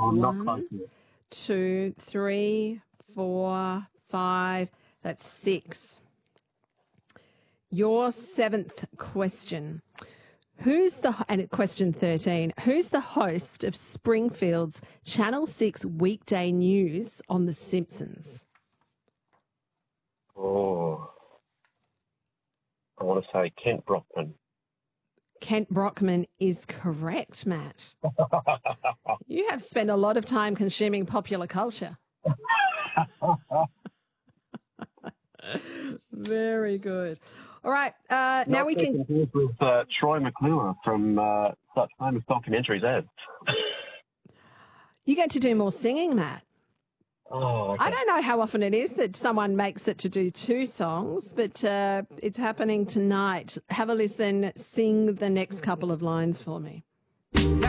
I'm not close One, to it. 2, 3, 4, 5. That's 6. Your 7th question. And question 13, who's the host of Springfield's Channel 6 weekday news on The Simpsons? Oh, I want to say Kent Brockman. Kent Brockman is correct, Matt. You have spent a lot of time consuming popular culture. Very good. All right, now we can... With Troy McClure from such famous documentaries as. You get to do more singing, Matt. Oh, okay. I don't know how often it is that someone makes it to do 2 songs, but it's happening tonight. Have a listen. Sing the next couple of lines for me.